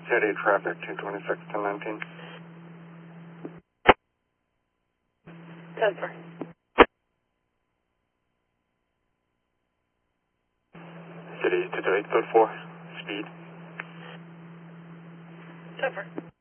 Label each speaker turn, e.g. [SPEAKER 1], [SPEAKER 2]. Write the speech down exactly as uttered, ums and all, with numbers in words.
[SPEAKER 1] City traffic two twenty-six to nineteen.
[SPEAKER 2] ten four.
[SPEAKER 1] City two to eight foot four. Speed.
[SPEAKER 2] ten four.